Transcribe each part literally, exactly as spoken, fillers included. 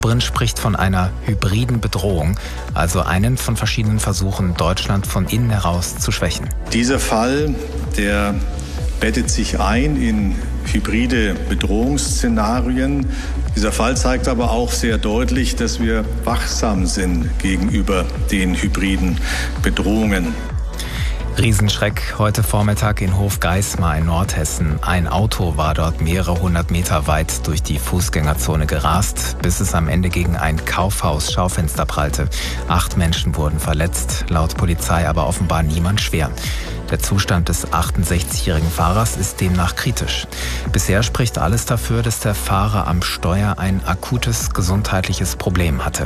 Brin spricht von einer hybriden Bedrohung, also einen von verschiedenen Versuchen, Deutschland von innen heraus zu schwächen. Dieser Fall, der bettet sich ein in hybride Bedrohungsszenarien. Dieser Fall zeigt aber auch sehr deutlich, dass wir wachsam sind gegenüber den hybriden Bedrohungen. Riesenschreck heute Vormittag in Hofgeismar in Nordhessen. Ein Auto war dort mehrere hundert Meter weit durch die Fußgängerzone gerast, bis es am Ende gegen ein Kaufhaus-Schaufenster prallte. Acht Menschen wurden verletzt, laut Polizei aber offenbar niemand schwer. Der Zustand des achtundsechzigjährigen Fahrers ist demnach kritisch. Bisher spricht alles dafür, dass der Fahrer am Steuer ein akutes gesundheitliches Problem hatte.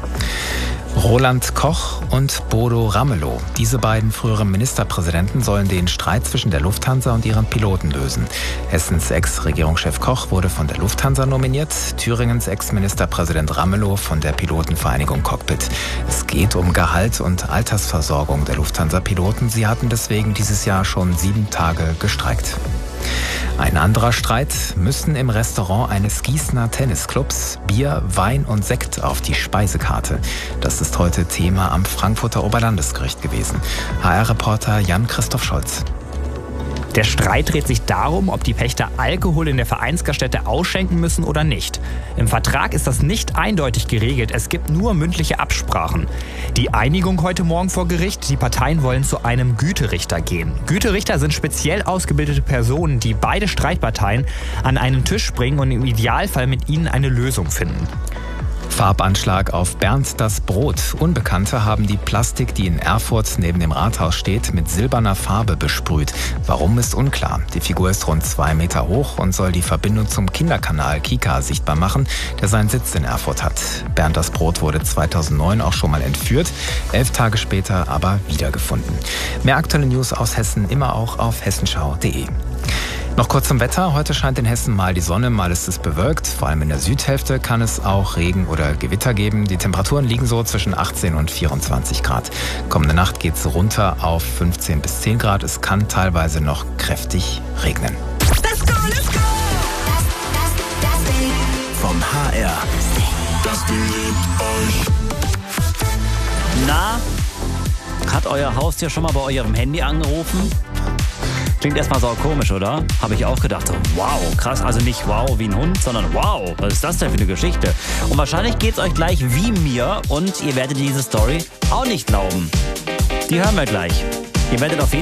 Roland Koch und Bodo Ramelow. Diese beiden früheren Ministerpräsidenten sollen den Streit zwischen der Lufthansa und ihren Piloten lösen. Hessens Ex-Regierungschef Koch wurde von der Lufthansa nominiert, Thüringens Ex-Ministerpräsident Ramelow von der Pilotenvereinigung Cockpit. Es geht um Gehalt und Altersversorgung der Lufthansa-Piloten. Sie hatten deswegen dieses Jahr schon sieben Tage gestreikt. Ein anderer Streit: Müssen im Restaurant eines Gießener Tennisclubs Bier, Wein und Sekt auf die Speisekarte? Das ist heute Thema am Frankfurter Oberlandesgericht gewesen. H R-Reporter Jan-Christoph Scholz. Der Streit dreht sich darum, ob die Pächter Alkohol in der Vereinsgaststätte ausschenken müssen oder nicht. Im Vertrag ist das nicht eindeutig geregelt, es gibt nur mündliche Absprachen. Die Einigung heute Morgen vor Gericht: Die Parteien wollen zu einem Güterichter gehen. Güterichter sind speziell ausgebildete Personen, die beide Streitparteien an einen Tisch bringen und im Idealfall mit ihnen eine Lösung finden. Farbanschlag auf Bernd das Brot. Unbekannte haben die Plastik, die in Erfurt neben dem Rathaus steht, mit silberner Farbe besprüht. Warum, ist unklar. Die Figur ist rund zwei Meter hoch und soll die Verbindung zum Kinderkanal Kika sichtbar machen, der seinen Sitz in Erfurt hat. Bernd das Brot wurde zweitausendneun auch schon mal entführt, elf Tage später aber wiedergefunden. Mehr aktuelle News aus Hessen immer auch auf hessenschau punkt de. Noch kurz zum Wetter. Heute scheint in Hessen mal die Sonne, mal ist es bewölkt. Vor allem in der Südhälfte kann es auch Regen oder Gewitter geben. Die Temperaturen liegen so zwischen achtzehn und vierundzwanzig Grad. Kommende Nacht geht es runter auf fünfzehn bis zehn Grad. Es kann teilweise noch kräftig regnen. Let's go, let's go! Vom H R. Das beliebt euch. Na, hat euer Haustier schon mal bei eurem Handy angerufen? Klingt erstmal so komisch, oder? Habe ich auch gedacht, so, wow, krass, also nicht wow wie ein Hund, sondern wow, was ist das denn für eine Geschichte? Und wahrscheinlich geht's euch gleich wie mir und ihr werdet diese Story auch nicht glauben. Die hören wir gleich. Ihr werdet auf jeden